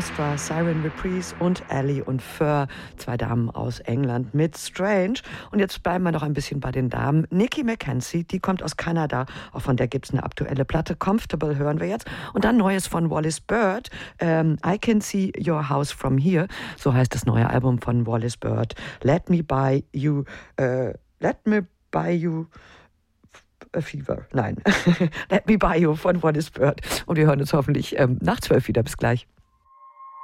Nostra, Siren Reprise und Ally und Fur, 2 Damen aus England mit Strange. Und jetzt bleiben wir noch ein bisschen bei den Damen. Nikki McKenzie, die kommt aus Kanada, auch von der gibt es eine aktuelle Platte. Comfortable hören wir jetzt. Und dann Neues von Wallis Bird, I Can See Your House From Here, so heißt das neue Album von Wallis Bird. Let Me Buy You a Fever. Nein, Let Me Buy You von Wallis Bird. Und wir hören uns hoffentlich nach 12 wieder. Bis gleich.